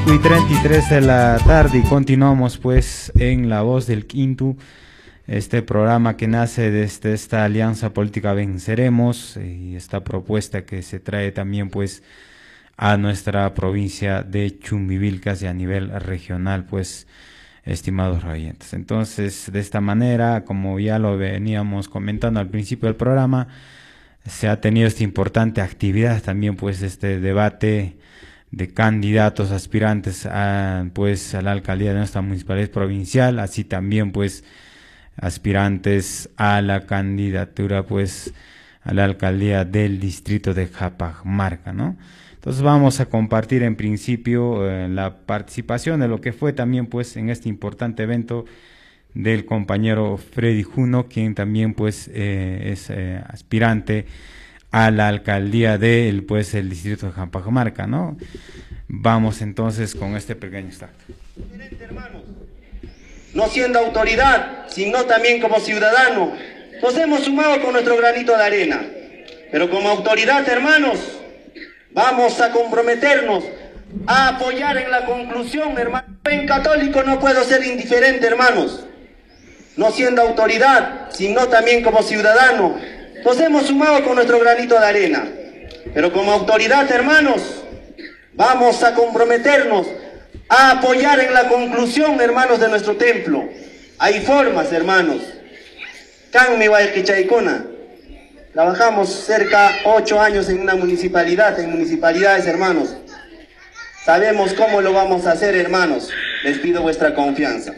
5:33 de la tarde y continuamos pues en La Voz del Quinto, este programa que nace desde esta alianza política Venceremos y esta propuesta que se trae también pues a nuestra provincia de Chumbivilcas y a nivel regional, pues, estimados oyentes. Entonces, de esta manera, como ya lo veníamos comentando al principio del programa, se ha tenido esta importante actividad también, pues, este debate de candidatos aspirantes a la alcaldía de nuestra municipalidad provincial, así también, pues, aspirantes a la candidatura, pues, a la alcaldía del distrito de Cajamarca, ¿no? Entonces vamos a compartir en principio la participación de lo que fue también pues en este importante evento del compañero Freddy Juno, quien también pues es aspirante a la alcaldía del pues el distrito de Cajamarca, ¿no? Vamos entonces con este pequeño extracto. Hermanos, no siendo autoridad, sino también como ciudadano, nos hemos sumado con nuestro granito de arena, pero como autoridad, hermanos, vamos a comprometernos a apoyar en la conclusión, hermanos. En católico no puedo ser indiferente, hermanos. No siendo autoridad, sino también como ciudadano, nos hemos sumado con nuestro granito de arena. Pero como autoridad, hermanos, vamos a comprometernos a apoyar en la conclusión, hermanos, de nuestro templo. Hay formas, hermanos. Canme Guayquichaicona. Trabajamos cerca 8 años en una municipalidad, en municipalidades, hermanos. Sabemos cómo lo vamos a hacer, hermanos. Les pido vuestra confianza.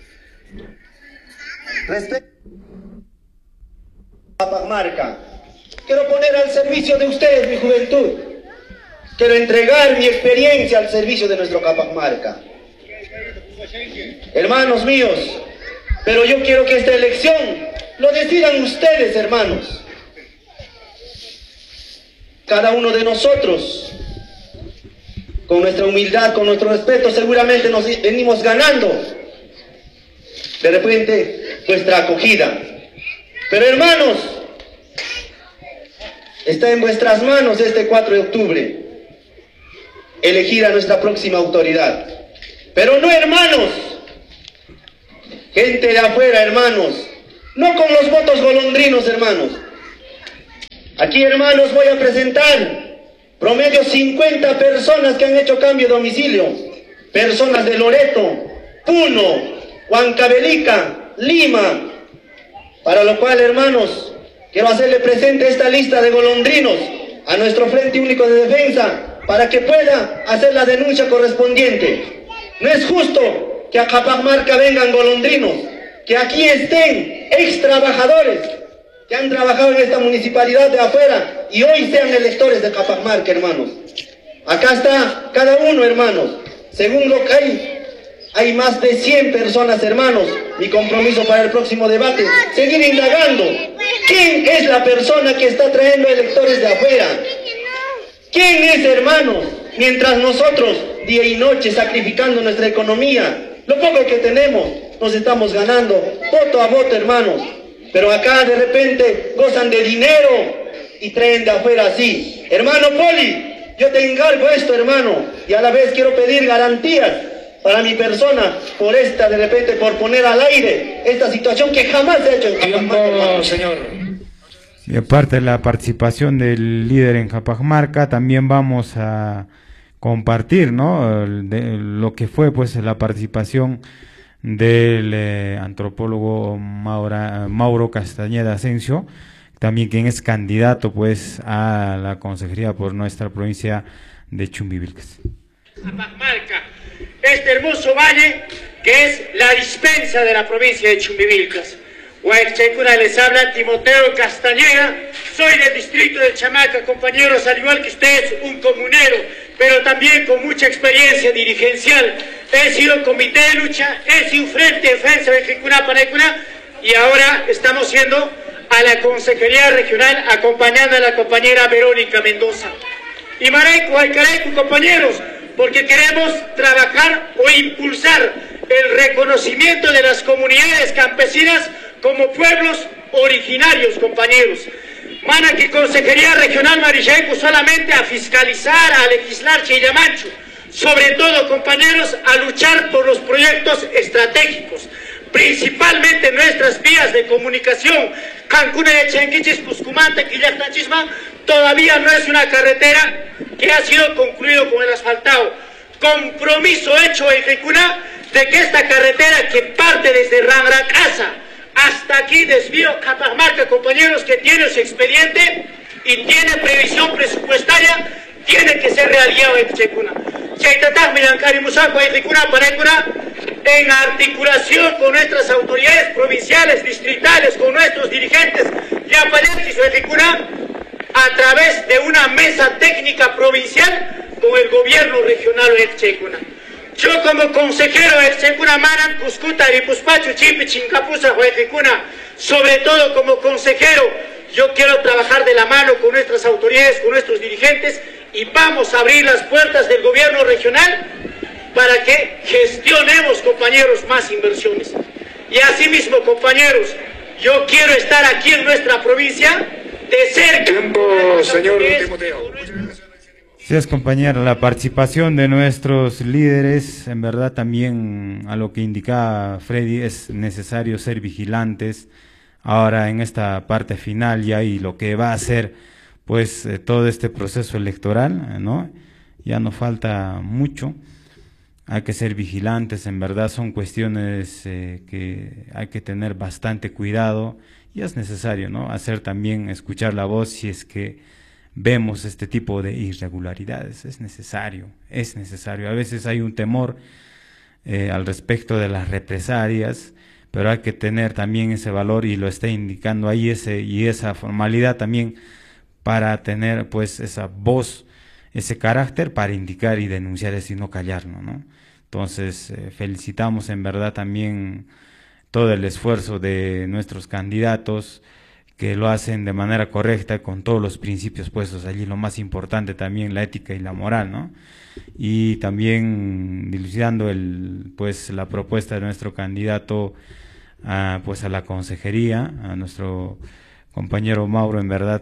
Respecto a Cajamarca, quiero poner al servicio de ustedes mi juventud. Quiero entregar mi experiencia al servicio de nuestro Cajamarca. Hermanos míos, pero yo quiero que esta elección lo decidan ustedes, hermanos. Cada uno de nosotros, con nuestra humildad, con nuestro respeto, seguramente nos venimos ganando de repente nuestra acogida. Pero hermanos, está en vuestras manos este 4 de octubre elegir a nuestra próxima autoridad. Pero no, hermanos, gente de afuera, hermanos, no con los votos golondrinos, hermanos. Aquí, hermanos, voy a presentar promedio 50 personas que han hecho cambio de domicilio. Personas de Loreto, Puno, Huancavelica, Lima. Para lo cual, hermanos, quiero hacerle presente esta lista de golondrinos a nuestro Frente Único de Defensa para que pueda hacer la denuncia correspondiente. No es justo que a Cajamarca vengan golondrinos, que aquí estén ex trabajadores que han trabajado en esta municipalidad de afuera y hoy sean electores de Cajamarca, hermanos. Acá está cada uno, hermanos. Según lo que hay más de 100 personas, hermanos. Mi compromiso para el próximo debate, seguir indagando. ¿Quién es la persona que está trayendo electores de afuera? ¿Quién es, hermanos? Mientras nosotros, día y noche, sacrificando nuestra economía, lo poco que tenemos, nos estamos ganando voto a voto, hermanos. Pero acá de repente gozan de dinero y traen de afuera así. Hermano Poli, yo te encargo esto, hermano, y a la vez quiero pedir garantías para mi persona por esta, de repente, por poner al aire esta situación que jamás se ha hecho en Cajamarca, señor. Y aparte de la participación del líder en Cajamarca, también vamos a compartir, ¿no?, lo que fue pues la participación del antropólogo Mauro Castañeda Asensio, también quien es candidato pues a la consejería por nuestra provincia de Chumbivilcas. Cajamarca, este hermoso valle que es la dispensa de la provincia de Chumbivilcas. Guayquichaicuna, les habla Timoteo Castañeda, soy del distrito de Chamaca, compañeros, al igual que ustedes, un comunero, pero también con mucha experiencia dirigencial. He sido comité de lucha, he sido frente de defensa de Jicuna, y ahora estamos siendo a la Consejería Regional acompañando a la compañera Verónica Mendoza. Y Maraico, Aycaraico, compañeros, porque queremos trabajar o impulsar el reconocimiento de las comunidades campesinas como pueblos originarios, compañeros. Mana que Consejería Regional Marichaico solamente a fiscalizar, a legislar Chillamancho. sobre todo, compañeros, a luchar por los proyectos estratégicos, principalmente nuestras vías de comunicación. Cancún, Chenquichis, Cuscumanta, Quillactanchisma, todavía no es una carretera que ha sido concluido con el asfaltado. Compromiso hecho en Ricuna de que esta carretera que parte desde Rangracasa hasta aquí, desvío Capamarca, compañeros, que tiene su expediente y tiene previsión presupuestaria, tiene que ser realizado en Checuna. En articulación con nuestras autoridades provinciales, distritales, con nuestros dirigentes, a través de una mesa técnica provincial con el gobierno regional de Checuna. Yo como consejero de Checuna Maran, Cuscuta, Ripuspacho, Chipi, Chincapuza, Huejicuna, sobre todo como consejero, yo quiero trabajar de la mano con nuestras autoridades, con nuestros dirigentes, y vamos a abrir las puertas del gobierno regional para que gestionemos, compañeros, más inversiones. Y asimismo, compañeros, yo quiero estar aquí en nuestra provincia de cerca. Tiempo, señor Timoteo. Sí, es, compañero, la participación de nuestros líderes, en verdad también a lo que indicaba Freddy, es necesario ser vigilantes ahora en esta parte final ya, y lo que va a ser pues todo este proceso electoral, ¿no? Ya no falta mucho, hay que ser vigilantes, en verdad son cuestiones que hay que tener bastante cuidado, y es necesario, ¿no? Hacer también, escuchar la voz si es que vemos este tipo de irregularidades, es necesario, a veces hay un temor al respecto de las represalias, pero hay que tener también ese valor, y lo está indicando ahí esa formalidad también, para tener pues esa voz, ese carácter para indicar y denunciar eso y no callarnos, ¿no? Entonces felicitamos en verdad también todo el esfuerzo de nuestros candidatos, que lo hacen de manera correcta, con todos los principios puestos allí, lo más importante también la ética y la moral, ¿no? Y también dilucidando pues la propuesta de nuestro candidato pues a la consejería, a nuestro compañero Mauro, en verdad,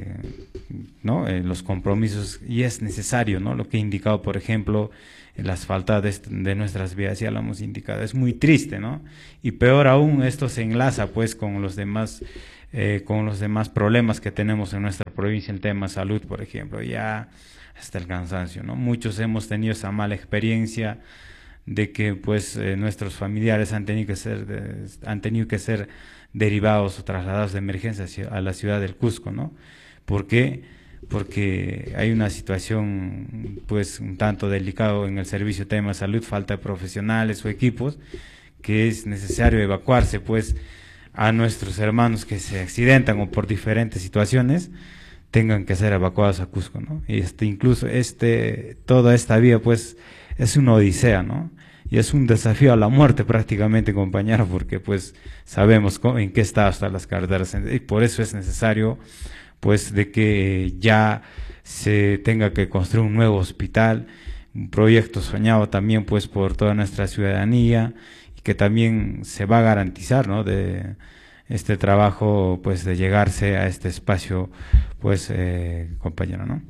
¿no? Los compromisos, y es necesario, ¿no? Lo que he indicado, por ejemplo, el asfaltado de nuestras vías, ya lo hemos indicado, es muy triste, ¿no? Y peor aún, esto se enlaza pues con los demás problemas que tenemos en nuestra provincia, el tema salud, por ejemplo, ya hasta el cansancio, ¿no? Muchos hemos tenido esa mala experiencia de que pues nuestros familiares han tenido que ser derivados o trasladados de emergencia a la ciudad del Cusco, ¿no? ¿Por qué? Porque hay una situación pues un tanto delicado en el servicio tema de salud, falta de profesionales o equipos, que es necesario evacuarse pues a nuestros hermanos que se accidentan o por diferentes situaciones tengan que ser evacuados a Cusco, ¿no? Y incluso toda esta vía pues es una odisea, ¿no? Y es un desafío a la muerte prácticamente, compañero, porque pues sabemos en qué estado están las carreteras, y por eso es necesario pues de que ya se tenga que construir un nuevo hospital, un proyecto soñado también pues por toda nuestra ciudadanía, y que también se va a garantizar, ¿no? De este trabajo pues de llegarse a este espacio pues compañero, ¿no?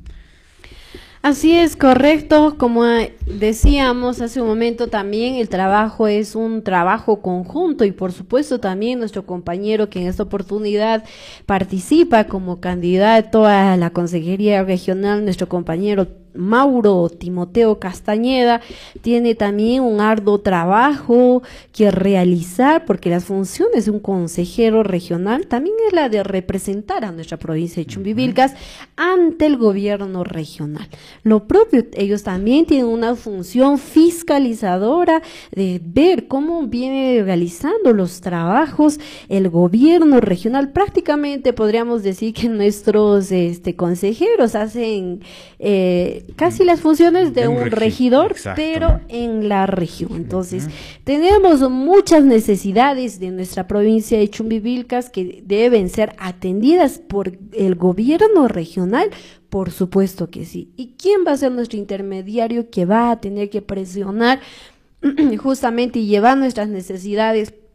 Así es, correcto. Como decíamos hace un momento, también el trabajo es un trabajo conjunto, y por supuesto también nuestro compañero que en esta oportunidad participa como candidato a la Consejería Regional, nuestro compañero Mauro Timoteo Castañeda, tiene también un arduo trabajo que realizar, porque las funciones de un consejero regional también es la de representar a nuestra provincia de Chumbivilcas ante el gobierno regional. Lo propio, ellos también tienen una función fiscalizadora de ver cómo viene realizando los trabajos el gobierno regional. Prácticamente podríamos decir que nuestros consejeros hacen casi las funciones de un regidor, exacto, pero en la región. Entonces, tenemos muchas necesidades de nuestra provincia de Chumbivilcas que deben ser atendidas por el gobierno regional, por supuesto que sí. ¿Y quién va a ser nuestro intermediario que va a tener que presionar justamente y llevar nuestras necesidades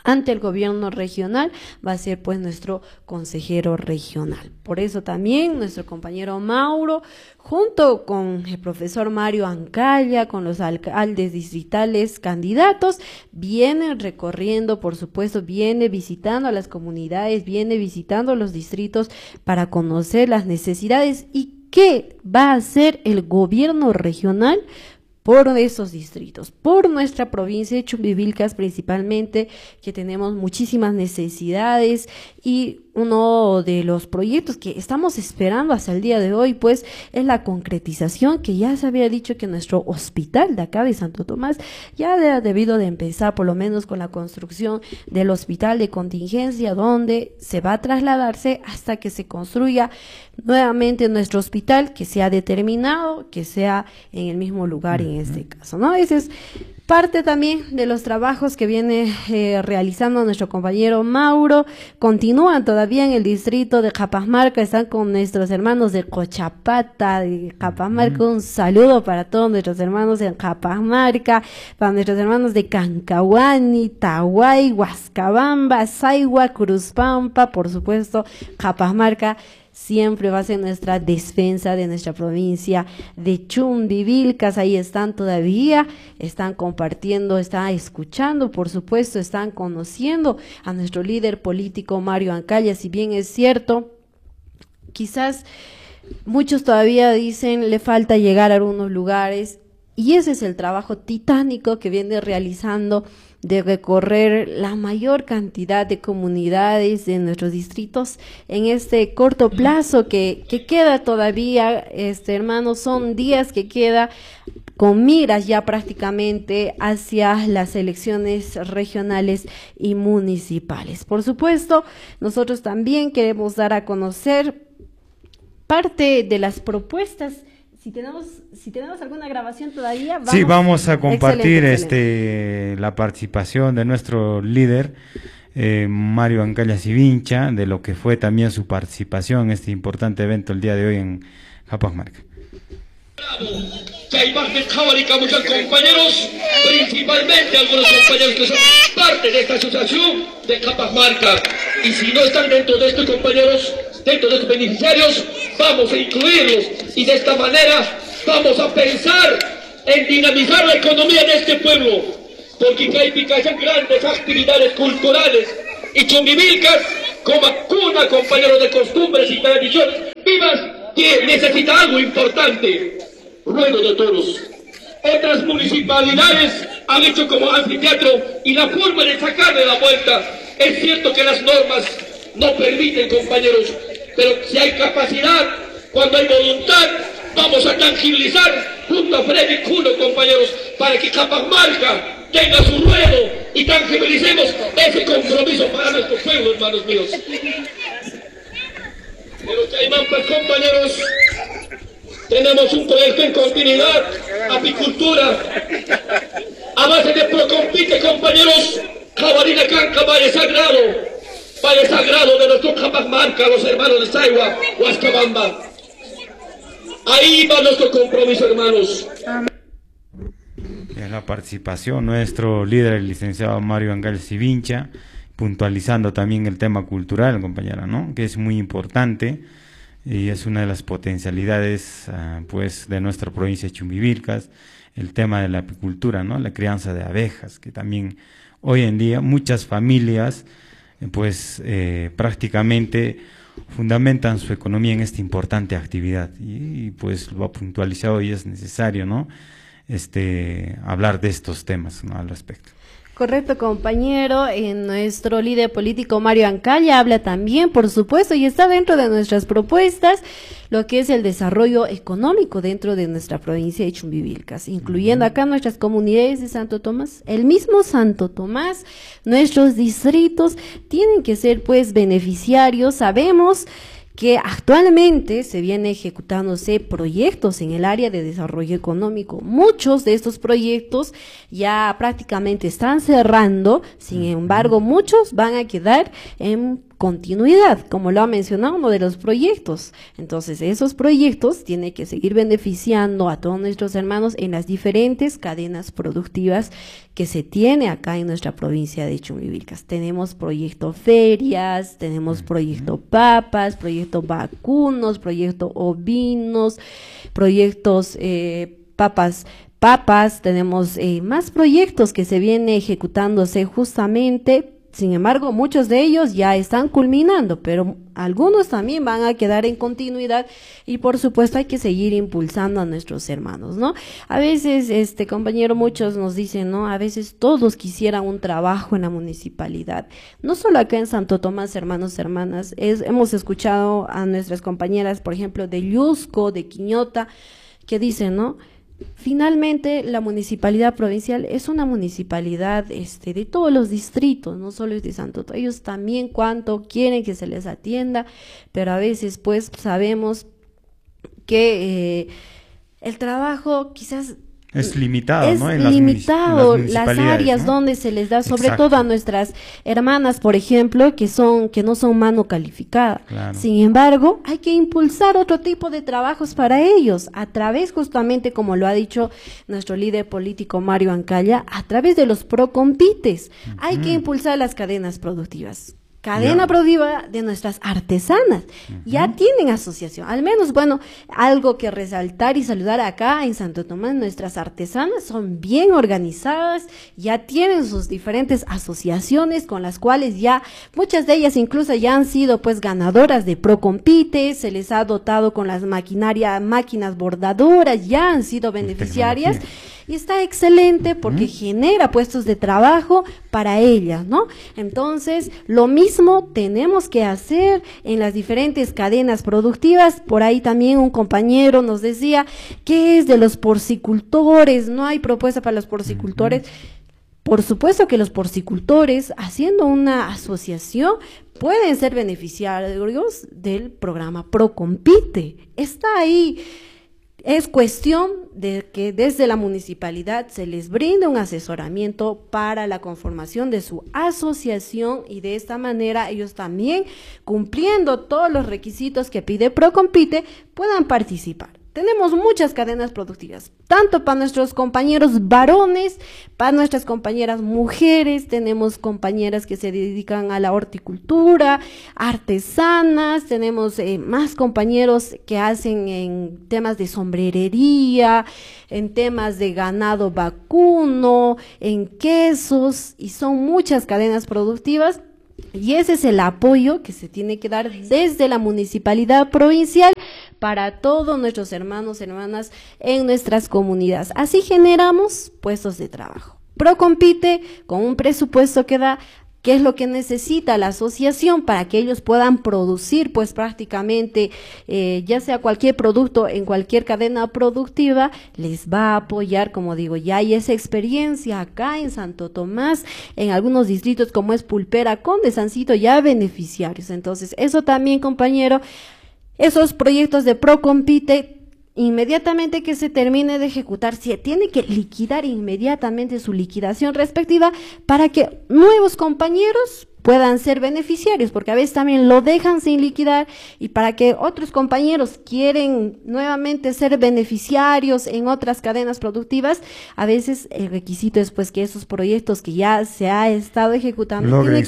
ante el gobierno regional va a ser pues nuestro consejero regional. Por eso también nuestro compañero Mauro, junto con el profesor Mario Ancaya, con los alcaldes distritales candidatos, vienen recorriendo, por supuesto, viene visitando a las comunidades, viene visitando los distritos para conocer las necesidades y qué va a hacer el gobierno regional por esos distritos, por nuestra provincia de Chumbivilcas principalmente, que tenemos muchísimas necesidades, y uno de los proyectos que estamos esperando hasta el día de hoy, pues, es la concretización, que ya se había dicho que nuestro hospital de acá de Santo Tomás ya ha debido de empezar por lo menos con la construcción del hospital de contingencia, donde se va a trasladarse hasta que se construya nuevamente nuestro hospital, que se ha determinado que sea en el mismo lugar en este caso, ¿no? Ese es parte también de los trabajos que viene realizando nuestro compañero Mauro. Continúan todavía en el distrito de Capasmarca, están con nuestros hermanos de Cochapata, de Capasmarca. Un saludo para todos nuestros hermanos en Capasmarca, para nuestros hermanos de Cancahuani, Tahuay, Huascabamba, Saigua, Cruzpampa, por supuesto, Capasmarca siempre va a ser nuestra defensa de nuestra provincia de Chumbivilcas. Ahí están todavía, están compartiendo, están escuchando, por supuesto, están conociendo a nuestro líder político Mario Ancaya. Si bien es cierto, quizás muchos todavía dicen le falta llegar a algunos lugares, y ese es el trabajo titánico que viene realizando, de recorrer la mayor cantidad de comunidades de nuestros distritos en este corto plazo que queda todavía, hermanos, son días que queda con miras ya prácticamente hacia las elecciones regionales y municipales. Por supuesto, nosotros también queremos dar a conocer parte de las propuestas. Si tenemos alguna grabación todavía, vamos a compartir excelente. La participación de nuestro líder Mario Ancaya Sivincha, de lo que fue también su participación en este importante evento el día de hoy en Capasmarca. Que hay más de Cabarica, muchos compañeros, principalmente algunos compañeros que son parte de esta asociación de Capasmarca, y si no están dentro de estos compañeros, dentro de estos beneficiarios, vamos a incluirlos, y de esta manera vamos a pensar en dinamizar la economía de este pueblo, porque Caipica hay grandes actividades culturales, y Chumbivilcas, como cuna, compañeros de costumbres y tradiciones vivas, que necesita algo importante: ruedo de toros. Otras municipalidades han hecho como anfiteatro, y la forma de sacarle la vuelta, es cierto que las normas no permiten, compañeros, pero si hay capacidad, cuando hay voluntad, vamos a tangibilizar junto a Freddy Cuno, compañeros, para que Capasmarca tenga su ruedo y tangibilicemos ese compromiso para nuestro pueblo, hermanos míos. De los Caimampas, compañeros, tenemos un proyecto en continuidad, apicultura, a base de Procompite, compañeros, Jabalina Canca, Valle Sagrado de nuestro Capasmarca, los hermanos de Saigua, Huascabamba. Ahí va nuestro compromiso, hermanos. En la participación, nuestro líder, el licenciado Mario Ancaya Sivincha, puntualizando también el tema cultural, compañera, ¿no? Que es muy importante y es una de las potencialidades pues de nuestra provincia de Chumbivilcas, el tema de la apicultura, ¿no? La crianza de abejas, que también hoy en día muchas familias pues prácticamente fundamentan su economía en esta importante actividad, y pues lo ha puntualizado y es necesario, ¿no? Hablar de estos temas, ¿no? Al respecto. Correcto, compañero. Nuestro líder político Mario Ancaya habla también, por supuesto, y está dentro de nuestras propuestas, lo que es el desarrollo económico dentro de nuestra provincia de Chumbivilcas, incluyendo acá nuestras comunidades de Santo Tomás. El mismo Santo Tomás, nuestros distritos tienen que ser pues beneficiarios. Sabemos que actualmente se vienen ejecutándose proyectos en el área de desarrollo económico. Muchos de estos proyectos ya prácticamente están cerrando, sin embargo, muchos van a quedar continuidad, como lo ha mencionado uno de los proyectos. Entonces, esos proyectos tienen que seguir beneficiando a todos nuestros hermanos en las diferentes cadenas productivas que se tiene acá en nuestra provincia de Chumbivilcas. Tenemos proyecto ferias, tenemos proyecto papas, proyecto vacunos, proyecto ovinos, proyectos papas, tenemos más proyectos que se vienen ejecutándose justamente. Sin embargo, muchos de ellos ya están culminando, pero algunos también van a quedar en continuidad y por supuesto hay que seguir impulsando a nuestros hermanos, ¿no? A veces, compañero, muchos nos dicen, ¿no? A veces todos quisieran un trabajo en la municipalidad. No solo acá en Santo Tomás, hermanos, hermanas, hemos escuchado a nuestras compañeras, por ejemplo, de Llusco, de Quiñota, que dicen, ¿no? Finalmente, la municipalidad provincial es una municipalidad de todos los distritos, no solo es de Santo Tomás. Ellos también cuanto quieren que se les atienda, pero a veces pues sabemos que el trabajo quizás es limitado, ¿no? Es limitado las áreas, ¿no? Donde se les da, sobre Exacto. todo a nuestras hermanas, por ejemplo, que no son mano calificada. Claro. Sin embargo, hay que impulsar otro tipo de trabajos para ellos, a través justamente, como lo ha dicho nuestro líder político Mario Ancaya, a través de los Procompites. Hay que impulsar las cadenas productivas. Cadena productiva de nuestras artesanas. Ya tienen asociación. Al menos, bueno, algo que resaltar y saludar acá en Santo Tomás, nuestras artesanas son bien organizadas, ya tienen sus diferentes asociaciones con las cuales ya, muchas de ellas incluso ya han sido pues ganadoras de Procompite, se les ha dotado con las máquinas bordadoras, ya han sido beneficiarias. Y está excelente porque genera puestos de trabajo para ellas, ¿no? Entonces, lo mismo tenemos que hacer en las diferentes cadenas productivas. Por ahí también un compañero nos decía, ¿qué es de los porcicultores? No hay propuesta para los porcicultores. Por supuesto que los porcicultores, haciendo una asociación, pueden ser beneficiarios del programa Procompite. Está ahí. Es cuestión de que desde la municipalidad se les brinde un asesoramiento para la conformación de su asociación y de esta manera ellos también, cumpliendo todos los requisitos que pide Procompite, puedan participar. Tenemos muchas cadenas productivas, tanto para nuestros compañeros varones, para nuestras compañeras mujeres, tenemos compañeras que se dedican a la horticultura, artesanas, tenemos más compañeros que hacen en temas de sombrerería, en temas de ganado vacuno, en quesos, y son muchas cadenas productivas. Y ese es el apoyo que se tiene que dar desde la municipalidad provincial para todos nuestros hermanos, hermanas en nuestras comunidades. Así generamos puestos de trabajo. Procompite con un presupuesto que da, qué es lo que necesita la asociación para que ellos puedan producir pues prácticamente ya sea cualquier producto en cualquier cadena productiva, les va a apoyar, como digo, ya hay esa experiencia acá en Santo Tomás, en algunos distritos como es Pulpera, Conde, Sancito, ya beneficiarios. Entonces eso también, compañero, esos proyectos de Procompite, inmediatamente que se termine de ejecutar, se tiene que liquidar inmediatamente su liquidación respectiva para que nuevos compañeros puedan ser beneficiarios, porque a veces también lo dejan sin liquidar, y para que otros compañeros quieren nuevamente ser beneficiarios en otras cadenas productivas, a veces el requisito es pues que esos proyectos que ya se ha estado ejecutando tienen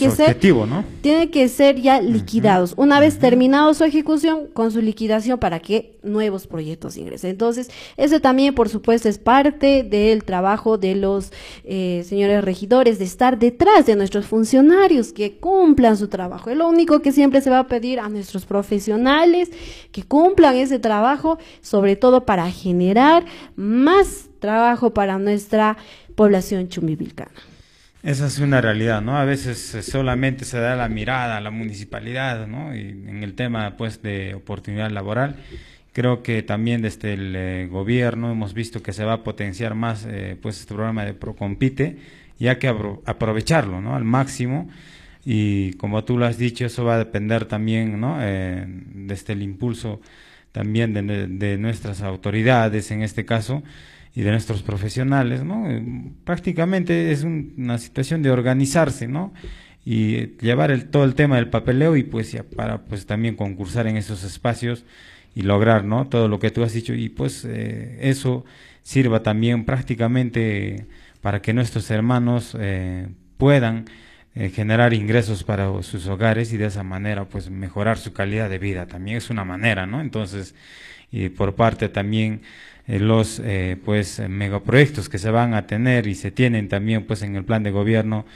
que ser ya liquidados. Una vez terminado su ejecución, con su liquidación para que nuevos proyectos ingresen. Entonces, eso también, por supuesto, es parte del trabajo de los señores regidores, de estar detrás de nuestros funcionarios, que cumplan su trabajo. Es lo único que siempre se va a pedir a nuestros profesionales, que cumplan ese trabajo, sobre todo para generar más trabajo para nuestra población chumbivilcana. Esa es una realidad, ¿no? A veces solamente se da la mirada a la municipalidad, ¿no? Y en el tema, pues, de oportunidad laboral, creo que también desde el gobierno hemos visto que se va a potenciar más, pues, este programa de Procompite, y hay que aprovecharlo, ¿no? Al máximo. Y como tú lo has dicho, eso va a depender también, ¿no? Desde el impulso también de nuestras autoridades en este caso y de nuestros profesionales, ¿no? Prácticamente es una situación de organizarse, ¿no? y llevar todo el tema del papeleo y pues ya para pues también concursar en esos espacios y lograr, ¿no?, todo lo que tú has dicho, y pues eso sirva también prácticamente para que nuestros hermanos puedan generar ingresos para sus hogares y de esa manera pues mejorar su calidad de vida. También es una manera, ¿no? Entonces, y por parte también los pues megaproyectos que se van a tener y se tienen también pues en el plan de gobierno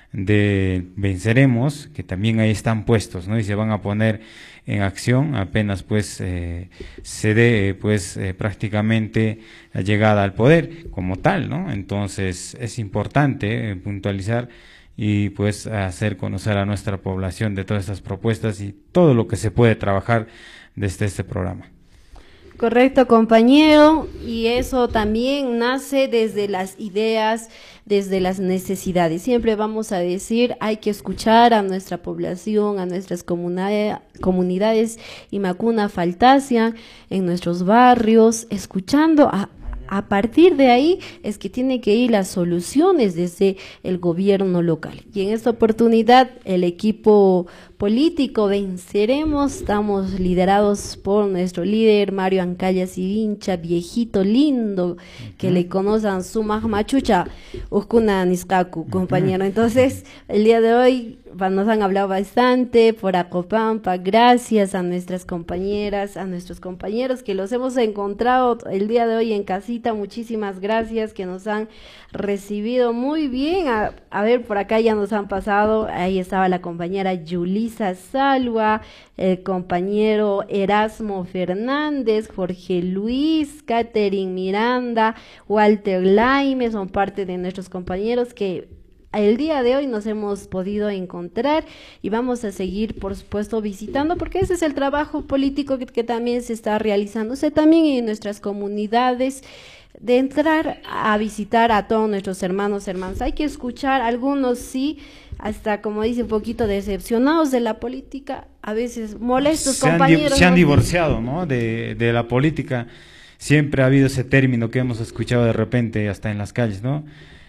de Venceremos, que también ahí están puestos, ¿no?, y se van a poner en acción apenas pues se dé pues prácticamente la llegada al poder como tal, ¿no? Entonces es importante puntualizar y pues hacer conocer a nuestra población de todas estas propuestas y todo lo que se puede trabajar desde este programa. Correcto, compañero, y eso también nace desde las ideas, desde las necesidades. Siempre vamos a decir, hay que escuchar a nuestra población, a nuestras comunidades Imacuna Faltacia, en nuestros barrios, escuchando a partir de ahí es que tiene que ir las soluciones desde el gobierno local. Y en esta oportunidad el equipo político Venceremos, estamos liderados por nuestro líder Mario Ancaya Sivincha, viejito lindo, que le conocen su machucha, Uskuna Niskaku, compañero. Entonces, el día de hoy nos han hablado bastante por Acopampa, gracias a nuestras compañeras, a nuestros compañeros que los hemos encontrado el día de hoy en casita, muchísimas gracias, que nos han recibido muy bien. A ver, por acá ya nos han pasado, ahí estaba la compañera Yulisa Salva, el compañero Erasmo Fernández, Jorge Luis, Catherine Miranda, Walter Laime, son parte de nuestros compañeros que el día de hoy nos hemos podido encontrar y vamos a seguir, por supuesto, visitando, porque ese es el trabajo político que también se está realizándose también en nuestras comunidades, de entrar a visitar a todos nuestros hermanos. Hay que escuchar, algunos sí, hasta como dice, un poquito decepcionados de la política, a veces molestos, compañeros. Se han divorciado, ¿no?, de la política. Siempre ha habido ese término que hemos escuchado de repente hasta en las calles, ¿no?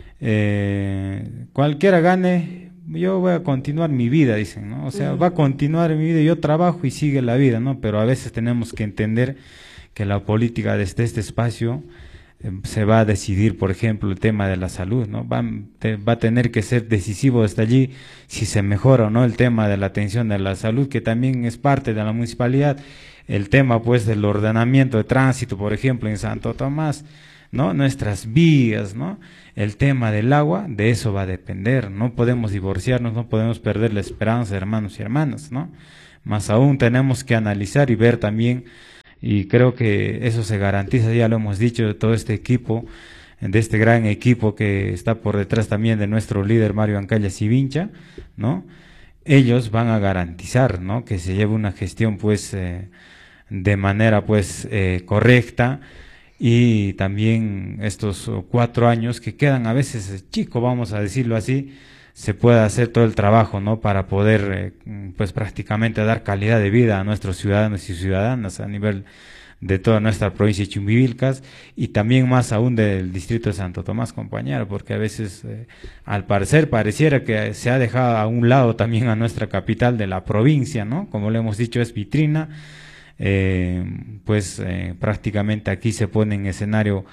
Cualquiera gane, yo voy a continuar mi vida, dicen, ¿no? O sea, va a continuar mi vida, yo trabajo y sigue la vida, ¿no? Pero a veces tenemos que entender que la política desde este espacio se va a decidir, por ejemplo, el tema de la salud, ¿no? Va a tener que ser decisivo desde allí si se mejora o no el tema de la atención de la salud, que también es parte de la municipalidad, el tema pues del ordenamiento de tránsito, por ejemplo, en Santo Tomás, ¿no? Nuestras vías, ¿no? El tema del agua, de eso va a depender. No podemos divorciarnos, no podemos perder la esperanza, hermanos y hermanas, ¿no? Más aún tenemos que analizar y ver también, y creo que eso se garantiza, ya lo hemos dicho, de todo este equipo, de este gran equipo que está por detrás también de nuestro líder Mario Ancaya Sivincha, ¿no? Ellos van a garantizar, ¿no?, que se lleve una gestión pues de manera pues correcta. Y también estos 4 años que quedan a veces chico, vamos a decirlo así, se puede hacer todo el trabajo, ¿no?, para poder pues prácticamente dar calidad de vida a nuestros ciudadanos y ciudadanas a nivel de toda nuestra provincia de Chumbivilcas y también más aún del distrito de Santo Tomás, compañero, porque a veces al parecer pareciera que se ha dejado a un lado también a nuestra capital de la provincia, ¿no? Como le hemos dicho, es vitrina. Prácticamente aquí se pone en escenario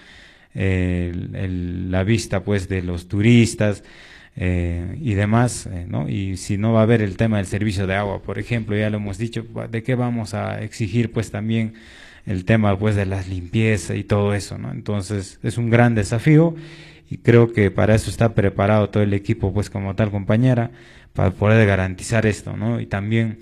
la vista pues de los turistas y demás, ¿no? Y si no va a haber el tema del servicio de agua, por ejemplo, ya lo hemos dicho, ¿de qué vamos a exigir pues también el tema pues de las limpieza y todo eso, ¿no? Entonces es un gran desafío y creo que para eso está preparado todo el equipo pues como tal, compañera, para poder garantizar esto, ¿no? Y también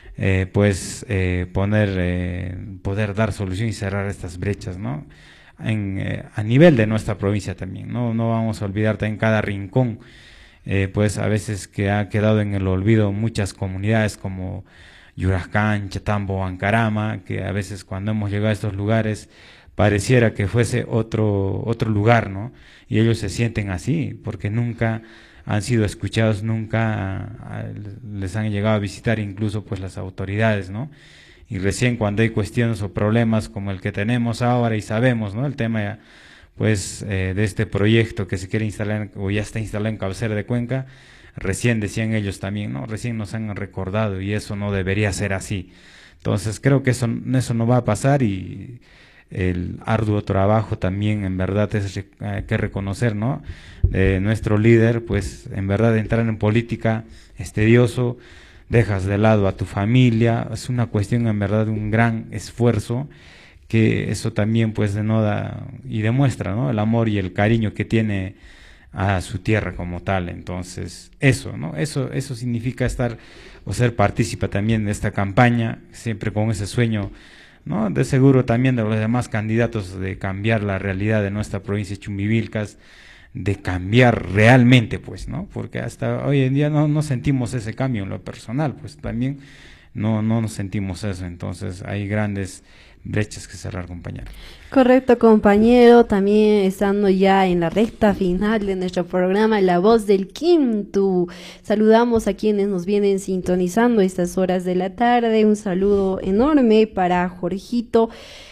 poder dar solución y cerrar estas brechas, ¿no? A nivel de nuestra provincia también, no vamos a olvidar también cada rincón, pues a veces que ha quedado en el olvido muchas comunidades como Yuracán, Chatambo, Ancarama, que a veces cuando hemos llegado a estos lugares pareciera que fuese otro lugar, ¿no? Y ellos se sienten así porque nunca han sido escuchados, nunca les han llegado a visitar incluso pues las autoridades, ¿no? Y recién cuando hay cuestiones o problemas como el que tenemos ahora y sabemos, ¿no?, el tema pues de este proyecto que se quiere instalar o ya está instalado en cabecera de Cuenca, recién decían ellos también, ¿no? Recién nos han recordado y eso no debería ser así. Entonces creo que eso no va a pasar y el arduo trabajo también en verdad hay que reconocer, ¿no? Nuestro líder, pues en verdad entrar en política es tedioso, dejas de lado a tu familia, es una cuestión en verdad de un gran esfuerzo, que eso también pues denoda y demuestra, ¿no? El amor y el cariño que tiene a su tierra como tal. Entonces eso, ¿no? Eso significa estar o ser partícipe también de esta campaña, siempre con ese sueño, ¿no? De seguro también de los demás candidatos, de cambiar la realidad de nuestra provincia de Chumbivilcas, de cambiar realmente, pues, ¿no? Porque hasta hoy en día no sentimos ese cambio en lo personal, pues también no nos sentimos eso. Entonces hay grandes brechas que cerrar, compañero. Correcto, compañero, también estando ya en la recta final de nuestro programa La Voz del Quinto, saludamos a quienes nos vienen sintonizando estas horas de la tarde, un saludo enorme para Jorgito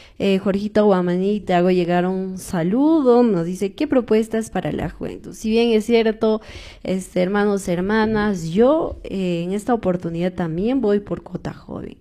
Guamaní, te hago llegar un saludo, nos dice, ¿qué propuestas para la juventud? Si bien es cierto, hermanos, hermanas, yo en esta oportunidad también voy por Cota Joven.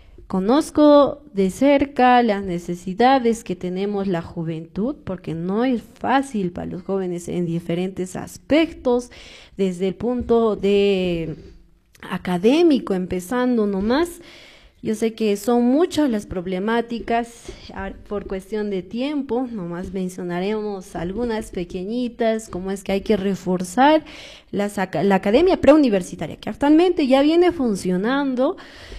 Conozco de cerca las necesidades que tenemos la juventud, porque no es fácil para los jóvenes en diferentes aspectos, desde el punto de académico, empezando nomás. Yo sé que son muchas las problemáticas, por cuestión de tiempo, nomás mencionaremos algunas pequeñitas, como es que hay que reforzar la academia preuniversitaria, que actualmente ya viene funcionando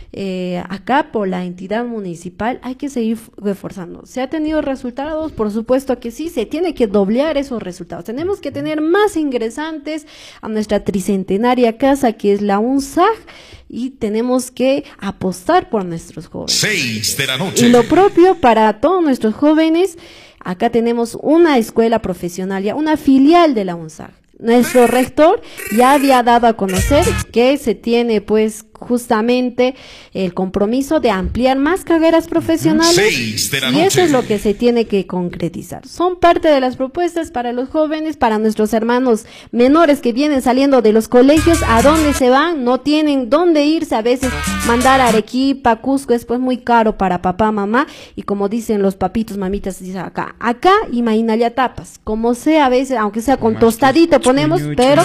acá por la entidad municipal, hay que seguir reforzando. ¿Se ha tenido resultados? Por supuesto que sí, se tiene que doblar esos resultados. Tenemos que tener más ingresantes a nuestra tricentenaria casa, que es la UNSAG, y tenemos que apostar por nuestros jóvenes. 6 de la noche. Y lo propio para todos nuestros jóvenes, acá tenemos una escuela profesional, ya una filial de la UNSAG. Nuestro rector ya había dado a conocer que se tiene pues justamente el compromiso de ampliar más carreras profesionales y eso es lo que se tiene que concretizar. Son parte de las propuestas para los jóvenes, para nuestros hermanos menores que vienen saliendo de los colegios. ¿A dónde se van? No tienen dónde irse, a veces mandar a Arequipa, Cusco es pues muy caro para papá, mamá, y como dicen los papitos, mamitas, dicen acá y Mainayatapas, como sea, a veces, aunque sea con tostadito ponemos, pero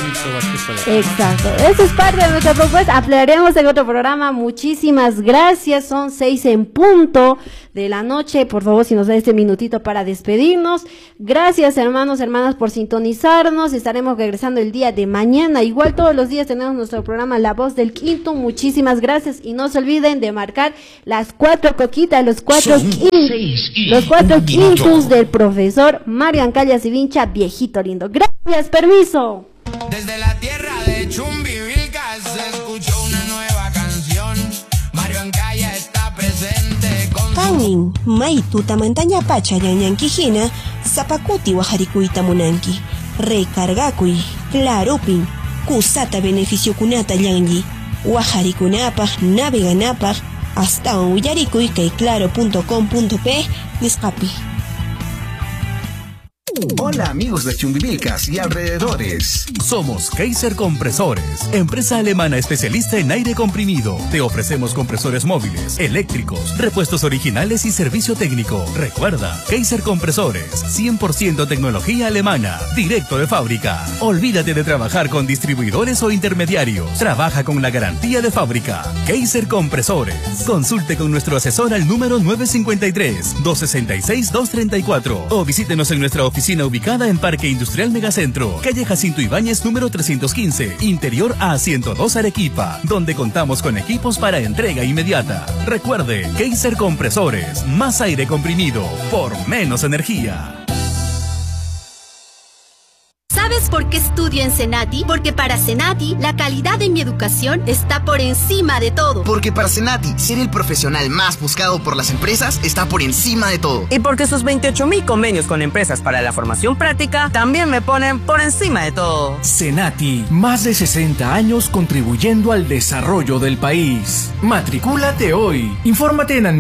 exacto, eso es parte de nuestra propuesta. Ampliaremos en otro programa. Muchísimas gracias, son 6 en punto de la noche. Por favor, si nos da este minutito para despedirnos. Gracias, hermanos, hermanas, por sintonizarnos. Estaremos regresando el día de mañana. Igual todos los días tenemos nuestro programa La Voz del Quinto. Muchísimas gracias y no se olviden de marcar las 4 coquitas, los 4 quintos del profesor Mario Ancaya Sivincha, viejito lindo. Gracias, permiso. Desde la tierra de Chumbivilcas se escuchó una nueva canción. Mario Ancaya está presente con Kanin, Maitu Tamantaña Pacha Yanyankijina, Zapacuti Wajarikuita Munanki, Recargacui, Clarupin, Kusata Beneficio Kunata Yangi, Wajarikunapa, Naveganapa, hasta Uyarikuy que claro.com.p, Nispapi. Hola amigos de Chumbivilcas y alrededores. Somos Kaiser Compresores, empresa alemana especialista en aire comprimido. Te ofrecemos compresores móviles, eléctricos, repuestos originales y servicio técnico. Recuerda, Kaiser Compresores, 100% tecnología alemana, directo de fábrica. Olvídate de trabajar con distribuidores o intermediarios. Trabaja con la garantía de fábrica. Kaiser Compresores. Consulte con nuestro asesor al número 953-266-234 o visítenos en nuestra oficina ubicada en Parque Industrial Megacentro, calle Jacinto Ibáñez número 315, interior A102 Arequipa, donde contamos con equipos para entrega inmediata. Recuerde, Kaiser Compresores, más aire comprimido por menos energía. ¿Sabes por qué estudio en Senati? Porque para Senati, la calidad de mi educación está por encima de todo. Porque para Senati, ser el profesional más buscado por las empresas está por encima de todo. Y porque sus 28,000 convenios con empresas para la formación práctica también me ponen por encima de todo. Senati, más de 60 años contribuyendo al desarrollo del país. Matricúlate hoy. Infórmate en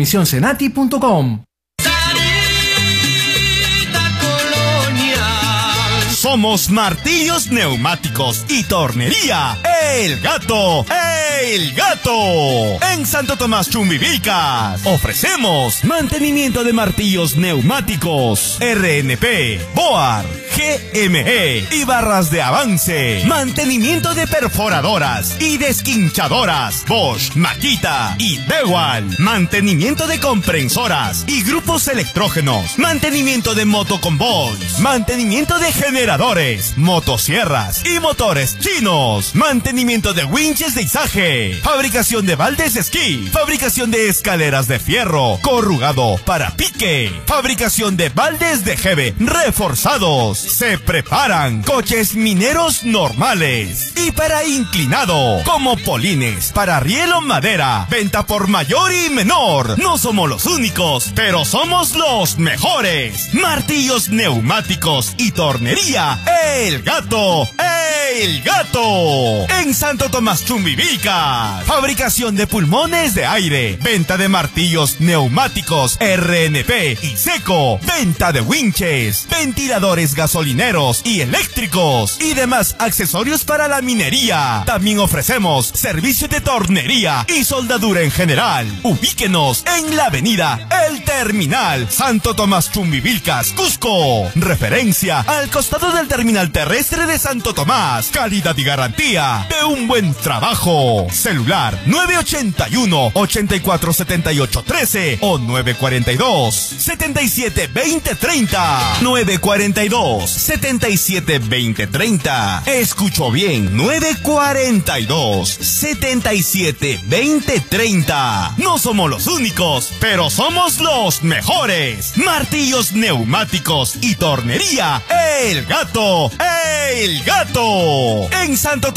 admisionsenati.com. Somos Martillos Neumáticos y Tornería El Gato. El Gato. En Santo Tomás, Chumbivilcas. Ofrecemos mantenimiento de martillos neumáticos, RNP, Boar, GME y barras de avance. Mantenimiento de perforadoras y desquinchadoras, Bosch, Makita y Dewalt. Mantenimiento de comprensoras y grupos electrógenos. Mantenimiento de motoconvoys. Mantenimiento de generadores, motosierras y motores chinos. Mantenimiento de winches de izaje. Fabricación de baldes de esquí. Fabricación de escaleras de fierro corrugado para pique. Fabricación de baldes de jeve reforzados. Se preparan coches mineros normales y para inclinado, como polines, para riel o madera. Venta por mayor y menor. No somos los únicos, pero somos los mejores. Martillos neumáticos y tornería El Gato. El Gato. En Santo Tomás, Chumbivilcas. Fabricación de pulmones de aire. Venta de martillos neumáticos RNP y seco. Venta de winches, ventiladores gasolineros y eléctricos y demás accesorios para la minería. También ofrecemos servicio de tornería y soldadura en general. Ubíquenos en la avenida El Terminal, Santo Tomás, Chumbivilcas, Cusco. Referencia al costado del terminal terrestre de Santo Tomás. Calidad y garantía de un buen trabajo. Celular 981-847813 o 942-772030. 942-772030. Escucho bien, 942-772030. No somos los únicos, pero somos los mejores. Martillos neumáticos y tornería El Gato. El Gato. En Santo